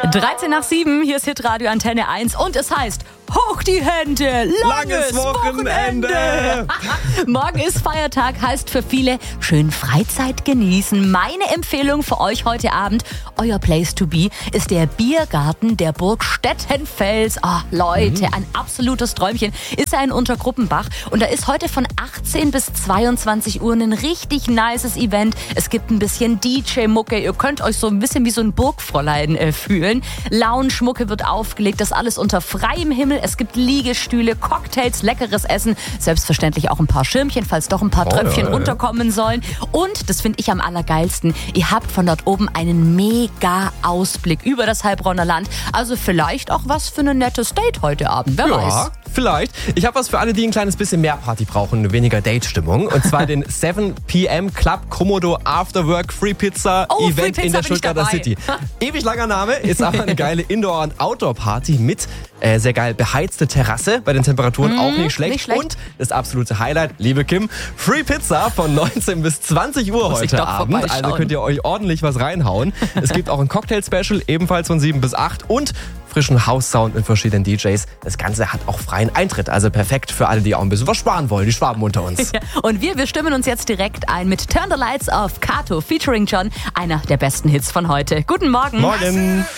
13 nach 7, hier ist Hitradio Antenne 1 und es heißt, hoch die Hände, langes Wochenende. Morgen ist Feiertag, heißt für viele, schön Freizeit genießen. Meine Empfehlung für euch heute Abend, euer Place to be, ist der Biergarten der Burg Stettenfels. Leute, ein absolutes Träumchen. Ist ja in Untergruppenbach und da ist heute von 18 bis 22 Uhr ein richtig nices Event. Es gibt ein bisschen DJ-Mucke, ihr könnt euch so ein bisschen wie so ein Burgfräulein fühlen. Lounge-Mucke wird aufgelegt, das alles unter freiem Himmel. Es gibt Liegestühle, Cocktails, leckeres Essen, selbstverständlich auch ein paar Schirmchen, falls doch ein paar Tröpfchen runterkommen sollen. Und, das finde ich am allergeilsten, ihr habt von dort oben einen mega Ausblick über das Heilbronner Land. Also vielleicht auch was für ein nettes Date heute Abend, wer weiß. Vielleicht. Ich habe was für alle, die ein kleines bisschen mehr Party brauchen, weniger Date-Stimmung. Und zwar den 7 PM Club Komodo Afterwork Free Pizza Event in der Stuttgarter City. Ewig langer Name, ist aber eine geile Indoor- und Outdoor-Party mit sehr geil beheizte Terrasse, bei den Temperaturen auch nicht schlecht. Und das absolute Highlight, liebe Kim, Free Pizza von 19 bis 20 Uhr heute Abend. Also könnt ihr euch ordentlich was reinhauen. Es gibt auch ein Cocktail-Special, ebenfalls von 7 bis 8 und frischen House-Sound mit verschiedenen DJs. Das Ganze hat auch freien Eintritt, also perfekt für alle, die auch ein bisschen was sparen wollen, die Schwaben unter uns. Und wir stimmen uns jetzt direkt ein mit Turn the Lights Off, Kato featuring John, einer der besten Hits von heute. Guten Morgen. Morgen.